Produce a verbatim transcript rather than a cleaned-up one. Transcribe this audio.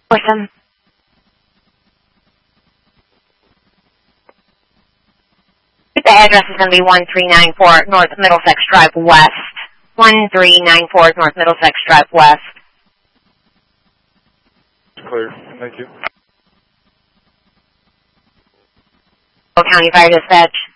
Awesome. The address is going to be one three nine four North Middlesex Drive West. one three nine four North Middlesex Drive West. Clear. Thank you. County Fire Dispatch.